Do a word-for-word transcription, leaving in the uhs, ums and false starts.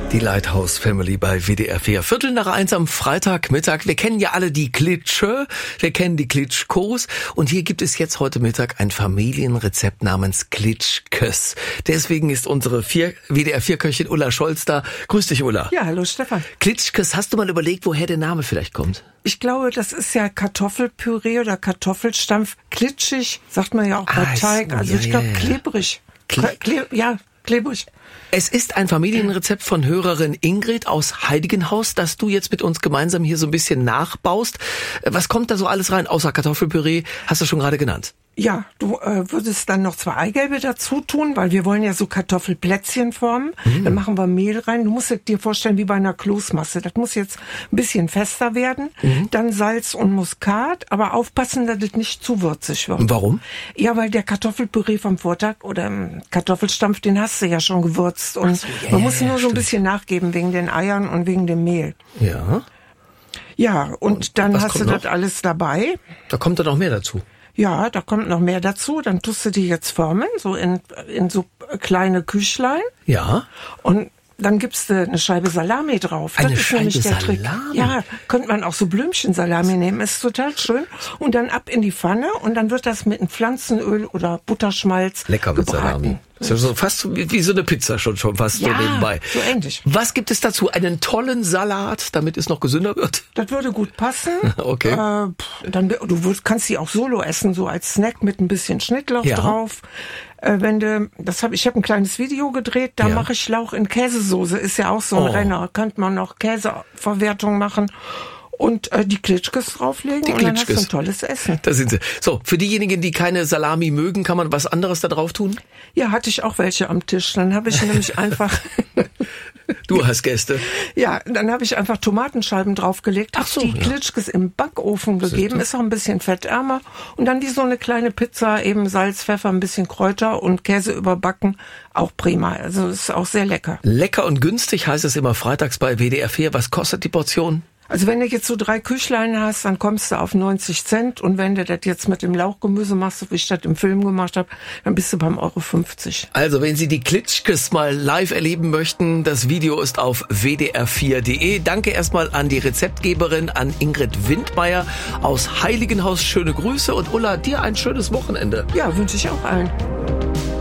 Die Lighthouse Family bei W D R vier. Viertel nach eins am Freitagmittag. Wir kennen ja alle die Klitsche, wir kennen die Klitschkos. Und hier gibt es jetzt heute Mittag ein Familienrezept namens Klitschkes. Deswegen ist unsere vier, W D R vier Köchin Ulla Scholz da. Grüß dich, Ulla. Ja, hallo Stefan. Klitschkes, hast du mal überlegt, woher der Name vielleicht kommt? Ich glaube, das ist ja Kartoffelpüree oder Kartoffelstampf. Klitschig, sagt man ja auch bei Ah, Teig. so, Also ja, ich glaube, ja, ja. klebrig. Kle- Kle ja, klebrig. Es ist ein Familienrezept von Hörerin Ingrid aus Heiligenhaus, das du jetzt mit uns gemeinsam hier so ein bisschen nachbaust. Was kommt da so alles rein, außer Kartoffelpüree? Hast du schon gerade genannt. Ja, du äh, würdest dann noch zwei Eigelbe dazu tun, weil wir wollen ja so Kartoffelplätzchen formen. Mhm. Dann machen wir Mehl rein. Du musst es dir vorstellen wie bei einer Kloßmasse. Das muss jetzt ein bisschen fester werden. Mhm. Dann Salz und Muskat, aber aufpassen, dass es nicht zu würzig wird. Warum? Ja, weil der Kartoffelpüree vom Vortag oder ähm, Kartoffelstampf, den hast du ja schon gewürzt. Und so, yeah, man muss nur so ein stimmt. bisschen nachgeben wegen den Eiern und wegen dem Mehl. Ja. Ja, und, Und dann was hast du kommt das noch? alles dabei. Da kommt dann noch mehr dazu. Ja, da kommt noch mehr dazu. Dann tust du die jetzt formen, so in, in so kleine Küchlein. Ja. Und dann gibst du eine Scheibe Salami drauf. Eine das ist nämlich Scheibe der Trick. Salami? Ja, könnte man auch so Blümchensalami nehmen. Ist total schön. Und dann ab in die Pfanne und dann wird das mit einem Pflanzenöl oder Butterschmalz Lecker mit gebraten. Salami. Ist ja so fast so wie, wie so eine Pizza schon, schon fast Ja, so nebenbei. so ähnlich. Was gibt es dazu? Einen tollen Salat, damit es noch gesünder wird? Das würde gut passen. Okay. Äh, pff, dann, du würd, kannst die auch solo essen, so als Snack mit ein bisschen Schnittlauch Ja. drauf. Äh, wenn du, das hab, ich habe ein kleines Video gedreht, da Ja. mache ich Lauch in Käsesoße. Ist ja auch so ein Oh. Renner. Könnte man noch Käseverwertung machen und äh, die Klitschkes drauflegen Die und dann hast du Klitschkes. ein tolles Essen. Da sind sie. So, für diejenigen, die keine Salami mögen, kann man was anderes da drauf tun? Ja, hatte ich auch welche am Tisch. Dann habe ich nämlich einfach... Du hast Gäste. Ja, dann habe ich einfach Tomatenscheiben draufgelegt, Ach hab so, die ja. Klitschkes im Backofen gegeben, ist auch ein bisschen fettärmer und dann wie so eine kleine Pizza, eben Salz, Pfeffer, ein bisschen Kräuter und Käse überbacken, auch prima. Also ist auch sehr lecker. Lecker und günstig heißt es immer freitags bei W D R vier. Was kostet die Portion? Also wenn du jetzt so drei Küchlein hast, dann kommst du auf neunzig Cent und wenn du das jetzt mit dem Lauchgemüse machst, so wie ich das im Film gemacht habe, dann bist du beim Euro fünfzig. Also, wenn Sie die Klitschkes mal live erleben möchten, das Video ist auf w d r vier punkt de. Danke erstmal an die Rezeptgeberin, an Ingrid Windmeier aus Heiligenhaus. Schöne Grüße und Ulla, dir ein schönes Wochenende. Ja, wünsche ich auch allen.